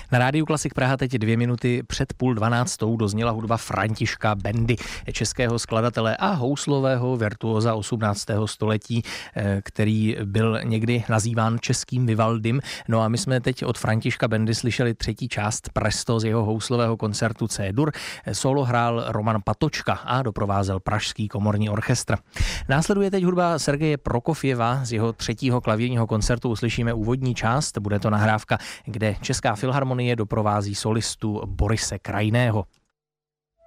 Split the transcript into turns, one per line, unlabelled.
Na rádiu Klasik Praha teď 2 minuty před 11:30 dozněla hudba Františka Bendy, českého skladatele a houslového virtuóza 18. století, který byl někdy nazýván českým Vivaldym. No a my jsme teď od Františka Bendy slyšeli třetí část Presto z jeho houslového koncertu C-dur. Solo hrál Roman Patočka a doprovázel Pražský komorní orchestr. Následuje teď hudba Sergeje Prokofjeva. Z jeho třetího klavírního koncertu uslyšíme úvodní část. Bude to nahrávka, kde Česká filharmonie doprovází solistu Borise Krajného.